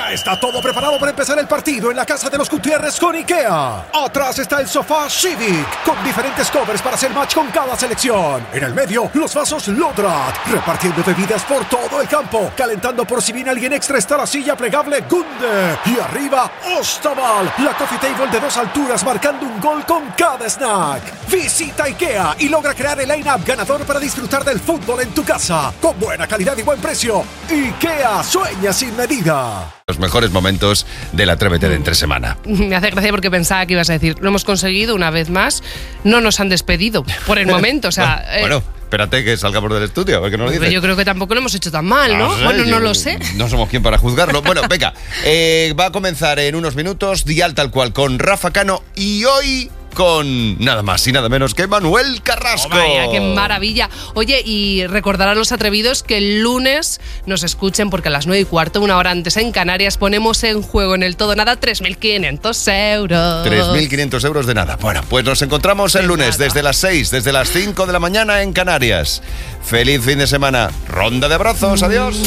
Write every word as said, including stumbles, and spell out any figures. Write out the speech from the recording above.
Ya está todo preparado para empezar el partido en la casa de los Gutiérrez con IKEA. Atrás está el sofá Civic, con diferentes covers para hacer match con cada selección. En el medio, los vasos Lodrat, repartiendo bebidas por todo el campo. Calentando por si viene alguien extra está la silla plegable Gunde. Y arriba, Ostaval, la coffee table de dos alturas marcando un gol con cada snack. Visita IKEA y logra crear el line-up ganador para disfrutar del fútbol en tu casa. Con buena calidad y buen precio. IKEA sueña sin medida. Los mejores momentos del Atrévete de entre semana. Me hace gracia porque pensaba que ibas a decir, lo hemos conseguido una vez más, no nos han despedido por el momento, o sea... bueno, eh, bueno, espérate que salgamos del estudio, a ver qué nos dices. Yo creo que tampoco lo hemos hecho tan mal, ¿no? No sé, bueno, no yo, lo sé. No somos quien para juzgarlo. Bueno, venga, eh, va a comenzar en unos minutos Dial Tal Cual con Rafa Cano y hoy... con nada más y nada menos que Manuel Carrasco. Oh, vaya, qué maravilla. Oye, y recordar a los atrevidos que el lunes nos escuchen porque a las nueve y cuarto, una hora antes en Canarias, ponemos en juego en el todo nada tres mil quinientos euros. tres mil quinientos euros de nada. Bueno, pues nos encontramos el lunes desde las seis, desde las cinco de la mañana en Canarias. Feliz fin de semana. Ronda de abrazos. Adiós.